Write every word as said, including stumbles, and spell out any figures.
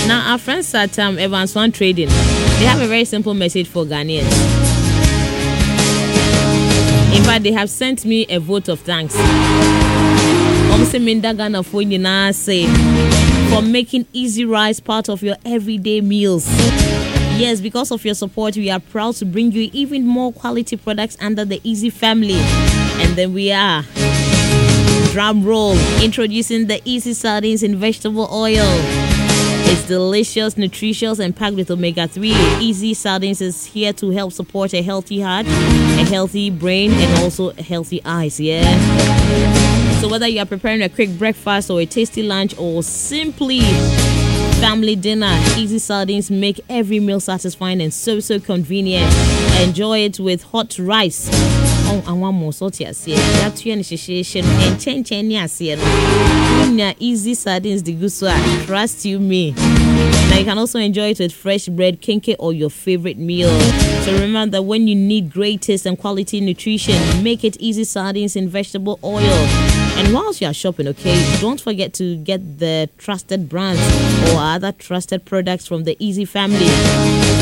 Now, our friends at um, Evans One Trading, they have a very simple message for Ghanaians. In fact, they have sent me a vote of thanks. Say, for making Easy Rice part of your everyday meals. Yes, because of your support, we are proud to bring you even more quality products under the Easy family. And then we are, drum roll, introducing the Easy Sardines in vegetable oil. It's delicious, nutritious, and packed with omega three. Easy Sardines is here to help support a healthy heart, a healthy brain, and also healthy eyes, yeah? So whether you are preparing a quick breakfast or a tasty lunch or simply family dinner, Easy Sardines make every meal satisfying and so, so convenient. Enjoy it with hot rice. Oh, and one more sort here. That's your initiation and change any Easy Sardines, the good one. Trust you me. Now you can also enjoy it with fresh bread, kenke, or your favorite meal. So remember that when you need great taste and quality nutrition, make it Easy Sardines in vegetable oil. And whilst you are shopping, okay, don't forget to get the trusted brands or other trusted products from the Easy family.